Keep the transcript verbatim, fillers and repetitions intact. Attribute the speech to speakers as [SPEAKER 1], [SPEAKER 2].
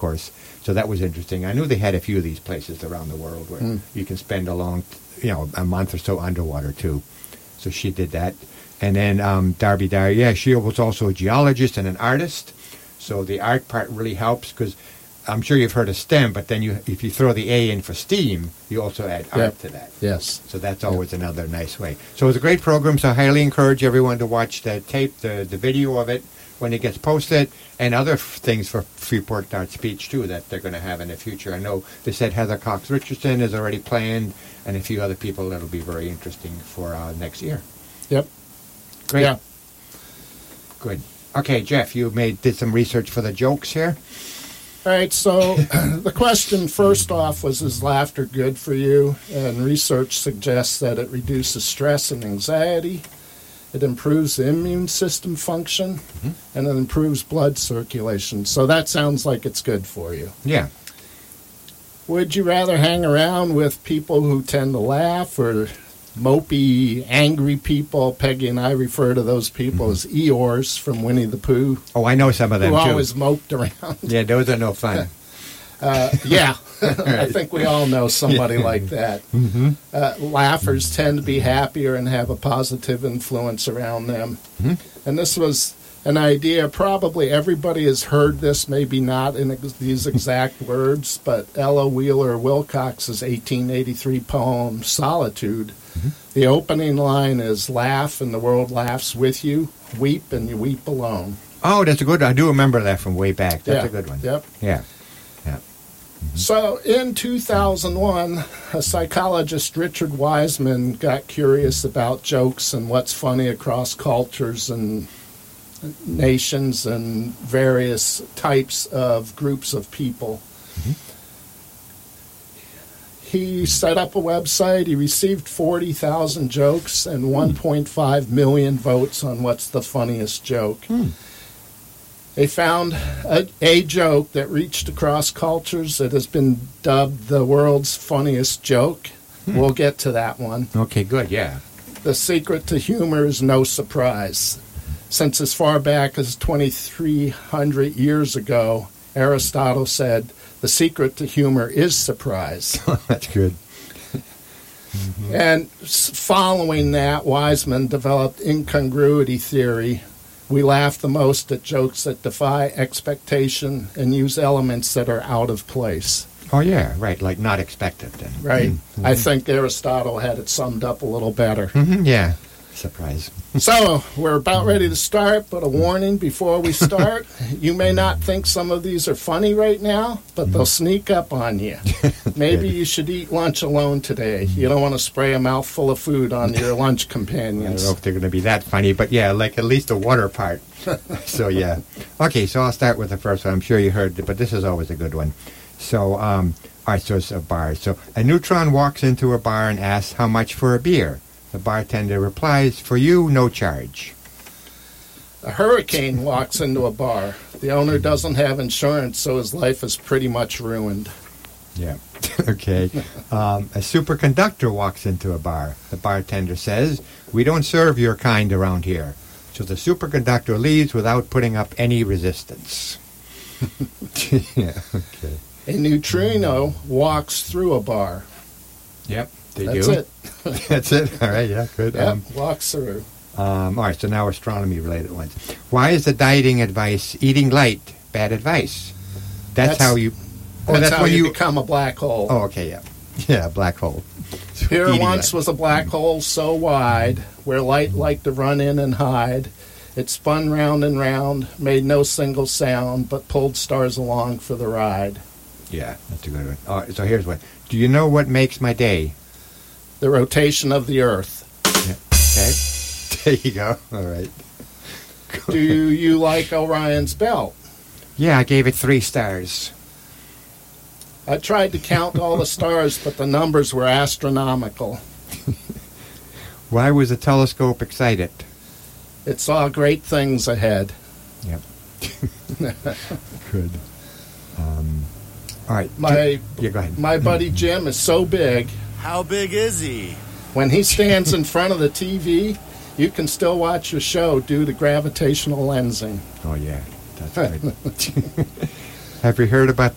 [SPEAKER 1] course. So that was interesting. I knew they had a few of these places around the world where mm. you can spend a long, you know, a month or so underwater, too. So she did that. And then um, Darby Dyer, yeah, she was also a geologist and an artist. So the art part really helps because I'm sure you've heard of STEM, but then you, if you throw the A in for STEAM, you also add art
[SPEAKER 2] yep.
[SPEAKER 1] to that.
[SPEAKER 2] Yes.
[SPEAKER 1] So that's always yep. another nice way. So it was a great program, so I highly encourage everyone to watch the tape, the, the video of it when it gets posted, and other f- things for Freeport Art Speech, too, that they're going to have in the future. I know they said Heather Cox Richardson is already planned, and a few other people that'll be very interesting for uh, next year.
[SPEAKER 2] Yep.
[SPEAKER 1] Great.
[SPEAKER 2] Yeah.
[SPEAKER 1] Good. Okay, Jeff, you made did some research for the jokes here.
[SPEAKER 2] All right, so the question first off was, is laughter good for you? And research suggests that it reduces stress and anxiety, it improves the immune system function, mm-hmm. and it improves blood circulation. So that sounds like it's good for you.
[SPEAKER 1] Yeah.
[SPEAKER 2] Would you rather hang around with people who tend to laugh or mopey, angry people? Peggy and I refer to those people as Eeyores from Winnie the Pooh.
[SPEAKER 1] Oh, I know some of them,
[SPEAKER 2] who
[SPEAKER 1] too.
[SPEAKER 2] Who always moped around.
[SPEAKER 1] Yeah, those are no fun.
[SPEAKER 2] uh, yeah, I think we all know somebody yeah. like that.
[SPEAKER 1] Mm-hmm.
[SPEAKER 2] Uh, laughers tend to be happier and have a positive influence around them.
[SPEAKER 1] Mm-hmm.
[SPEAKER 2] And this was an idea, probably everybody has heard this, maybe not in ex- these exact words, but Ella Wheeler Wilcox's eighteen eighty-three poem, Solitude. Mm-hmm. The opening line is, laugh and the world laughs with you, weep and you weep alone.
[SPEAKER 1] Oh, that's a good one. I do remember that from way back. That's
[SPEAKER 2] yeah.
[SPEAKER 1] a good one.
[SPEAKER 2] Yep.
[SPEAKER 1] Yeah. Yeah. Mm-hmm.
[SPEAKER 2] So in two thousand one, a psychologist, Richard Wiseman, got curious about jokes and what's funny across cultures and nations and various types of groups of people.
[SPEAKER 1] Mm-hmm.
[SPEAKER 2] He set up a website. He received forty thousand jokes and one point five million votes on what's the funniest joke.
[SPEAKER 1] Mm.
[SPEAKER 2] They found a, a joke that reached across cultures that has been dubbed the world's funniest joke. Mm. We'll get to that one.
[SPEAKER 1] Okay, good, yeah.
[SPEAKER 2] The secret to humor is no surprise. Since as far back as twenty-three hundred years ago, Aristotle said, the secret to humor is surprise.
[SPEAKER 1] That's good. Mm-hmm.
[SPEAKER 2] And following that, Wiseman developed incongruity theory. We laugh the most at jokes that defy expectation and use elements that are out of place.
[SPEAKER 1] Oh, yeah, right, like not expected. Then.
[SPEAKER 2] Right.
[SPEAKER 1] Mm-hmm.
[SPEAKER 2] I think Aristotle had it summed up a little better.
[SPEAKER 1] Mm-hmm, yeah. Surprise.
[SPEAKER 2] So, we're about ready to start, but a warning before we start. You may not think some of these are funny right now, but they'll sneak up on you. Maybe you should eat lunch alone today. You don't want to spray a mouthful of food on your lunch companions.
[SPEAKER 1] I don't know if they're going to be that funny, but yeah, like at least the water part. So, yeah. Okay, so I'll start with the first one. I'm sure you heard it, but this is always a good one. So, um, all right, so it's a bar. So, a neutron walks into a bar and asks, how much for a beer? The bartender replies, for you, no charge.
[SPEAKER 2] A hurricane walks into a bar. The owner doesn't have insurance, so his life is pretty much ruined.
[SPEAKER 1] Yeah. Okay. Um, a superconductor walks into a bar. The bartender says, we don't serve your kind around here. So the superconductor leaves without putting up any resistance. Yeah, okay.
[SPEAKER 2] A neutrino walks through a bar.
[SPEAKER 1] Yep. They
[SPEAKER 2] That's
[SPEAKER 1] do.
[SPEAKER 2] it.
[SPEAKER 1] That's it. All right, yeah, good.
[SPEAKER 2] Yep,
[SPEAKER 1] Um,
[SPEAKER 2] walks through.
[SPEAKER 1] um, all right, so now astronomy-related ones. Why is the dieting advice, eating light, bad advice? That's,
[SPEAKER 2] That's-
[SPEAKER 1] how you... Oh,
[SPEAKER 2] That's,
[SPEAKER 1] that's
[SPEAKER 2] how
[SPEAKER 1] when
[SPEAKER 2] you,
[SPEAKER 1] you...
[SPEAKER 2] become a black hole.
[SPEAKER 1] Oh, okay, yeah. Yeah, black hole.
[SPEAKER 2] Here
[SPEAKER 1] Eating
[SPEAKER 2] once
[SPEAKER 1] light.
[SPEAKER 2] was a black hole so wide, where light liked to run in and hide. It spun round and round, made no single sound, but pulled stars along for the ride.
[SPEAKER 1] Yeah, that's a good one. All right, so here's one. Do you know what makes my day?
[SPEAKER 2] The rotation of the Earth.
[SPEAKER 1] Yeah. Okay. There you go. All right.
[SPEAKER 2] Do you like Orion's belt?
[SPEAKER 1] Yeah, I gave it three stars.
[SPEAKER 2] I tried to count all the stars, but the numbers were astronomical.
[SPEAKER 1] Why was the telescope excited?
[SPEAKER 2] It saw great things ahead.
[SPEAKER 1] Yep. Good. Um, all right.
[SPEAKER 2] My,
[SPEAKER 1] yeah, go ahead.
[SPEAKER 2] my buddy Jim is so big.
[SPEAKER 3] How big is he?
[SPEAKER 2] When he stands in front of the T V, you can still watch your show due to gravitational lensing.
[SPEAKER 1] Oh, yeah. That's right. Have you heard about